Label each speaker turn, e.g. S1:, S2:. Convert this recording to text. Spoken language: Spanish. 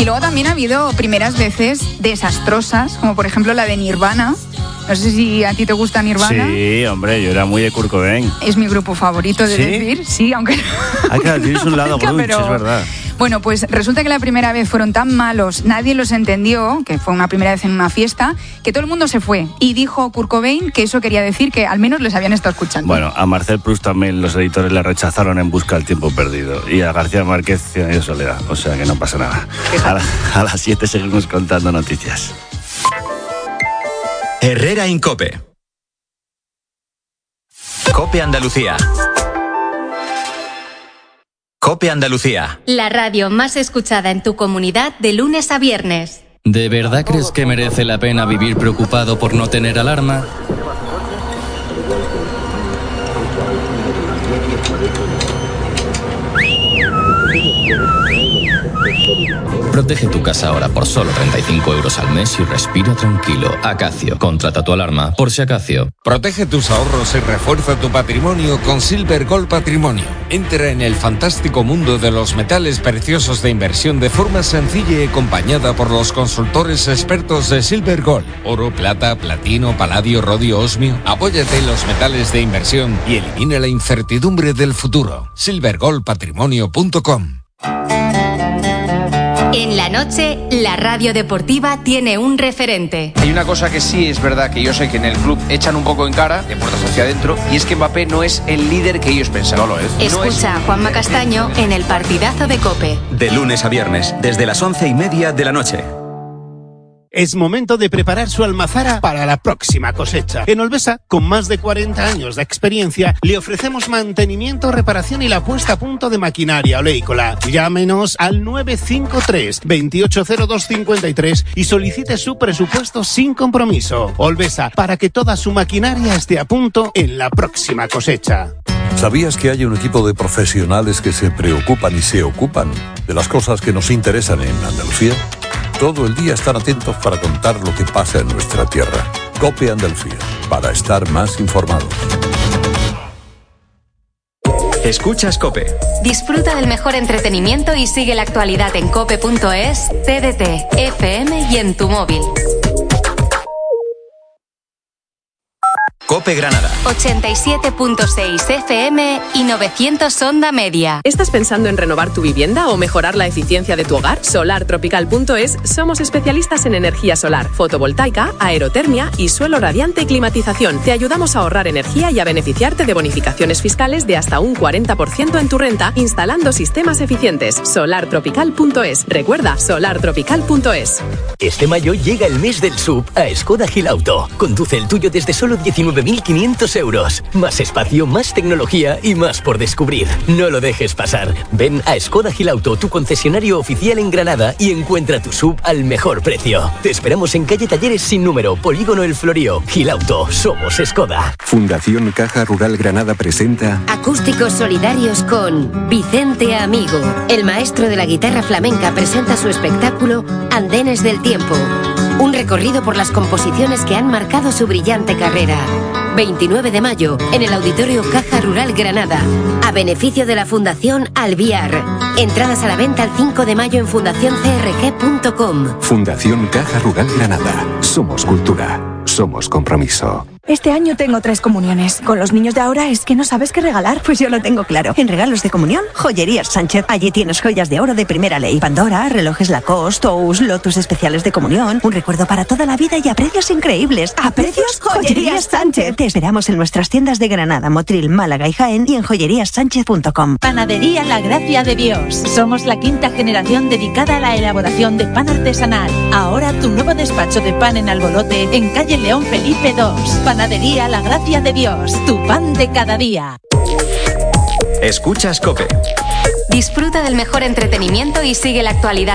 S1: Y luego también ha habido primeras veces desastrosas, como por ejemplo la de Nirvana. No sé si a ti te gusta Nirvana.
S2: Sí, hombre, yo era muy de Kurt Cobain.
S1: Es mi grupo favorito de decir, sí, aunque...
S2: Claro, tienes un lado grunge, pero... es verdad.
S1: Bueno, pues resulta que la primera vez fueron tan malos, nadie los entendió, que fue una primera vez en una fiesta, que todo el mundo se fue. Y dijo Kurt Cobain que eso quería decir que al menos les habían estado escuchando.
S2: Bueno, a Marcel Proust también los editores le rechazaron en Busca del tiempo perdido. Y a García Márquez, Cien años de soledad. O sea que no pasa nada. A las 7 seguimos contando noticias.
S3: Herrera Incope. Cope Andalucía. Cope Andalucía.
S4: La radio más escuchada en tu comunidad de lunes a viernes.
S5: ¿De verdad crees que merece la pena vivir preocupado por no tener alarma? Protege tu casa ahora por solo 35 € al mes y respira tranquilo. Acacio, contrata tu alarma por si Acacio.
S6: Protege tus ahorros y refuerza tu patrimonio con Silver Gold Patrimonio. Entra en el fantástico mundo de los metales preciosos de inversión de forma sencilla y acompañada por los consultores expertos de Silver Gold. Oro, plata, platino, paladio, rodio, osmio. Apóyate en los metales de inversión y elimina la incertidumbre del futuro. silvergoldpatrimonio.com.
S4: En la noche, la radio deportiva tiene un referente.
S7: Hay una cosa que sí es verdad, que yo sé que en el club echan un poco en cara, de puertas hacia adentro, y es que Mbappé no es el líder que ellos pensaban.
S6: No lo es.
S4: Escucha a Juanma Castaño en el partidazo de COPE.
S3: De lunes a viernes, desde las 11:30 de la noche.
S8: Es momento de preparar su almazara para la próxima cosecha. En Olvesa, con más de 40 años de experiencia, le ofrecemos mantenimiento, reparación y la puesta a punto de maquinaria oleícola. Llámenos al 953 280253 y solicite su presupuesto sin compromiso. Olvesa, para que toda su maquinaria esté a punto en la próxima cosecha.
S9: ¿Sabías que hay un equipo de profesionales que se preocupan y se ocupan de las cosas que nos interesan en Andalucía? Todo el día están atentos para contar lo que pasa en nuestra tierra. COPE Andalucía, para estar más informados.
S3: Escuchas COPE.
S4: Disfruta del mejor entretenimiento y sigue la actualidad en cope.es, TDT, FM y en tu móvil.
S3: COPE Granada.
S4: 87.6 FM y 900 onda media.
S10: ¿Estás pensando en renovar tu vivienda o mejorar la eficiencia de tu hogar? Solartropical.es somos especialistas en energía solar, fotovoltaica, aerotermia y suelo radiante y climatización. Te ayudamos a ahorrar energía y a beneficiarte de bonificaciones fiscales de hasta un 40% en tu renta instalando sistemas eficientes. Solartropical.es. Recuerda, solartropical.es.
S11: Este mayo llega el mes del SUV a Skoda Gilauto. Conduce el tuyo desde solo 19.500 euros. Más espacio, más tecnología y más por descubrir. No lo dejes pasar. Ven a Skoda Gilauto, tu concesionario oficial en Granada, y encuentra tu SUV al mejor precio. Te esperamos en calle Talleres sin número, Polígono El Florío. Gilauto, somos Skoda.
S12: Fundación Caja Rural Granada presenta
S13: Acústicos solidarios con Vicente Amigo. El maestro de la guitarra flamenca presenta su espectáculo Andenes del Tiempo. Un recorrido por las composiciones que han marcado su brillante carrera. 29 de mayo, en el Auditorio Caja Rural Granada, a beneficio de la Fundación Alviar. Entradas a la venta el 5 de mayo en fundacioncrg.com.
S12: Fundación Caja Rural Granada. Somos cultura. Somos compromiso.
S14: Este año tengo 3 comuniones. Con los niños de ahora es que no sabes qué regalar. Pues yo lo tengo claro. En regalos de comunión, Joyerías Sánchez. Allí tienes joyas de oro de primera ley. Pandora, relojes Lacoste, Tous, lotus especiales de comunión. Un recuerdo para toda la vida y a precios increíbles. ¿A precios? Joyerías Sánchez. Te esperamos en nuestras tiendas de Granada, Motril, Málaga y Jaén y en joyeríassánchez.com.
S15: Panadería La Gracia de Dios. Somos la 5ª generación dedicada a la elaboración de pan artesanal. Ahora tu nuevo despacho de pan en Albolote en calle León Felipe 2. Panadería La Gracia de Dios, tu pan de cada día.
S3: Escuchas COPE.
S4: Disfruta del mejor entretenimiento y sigue la actualidad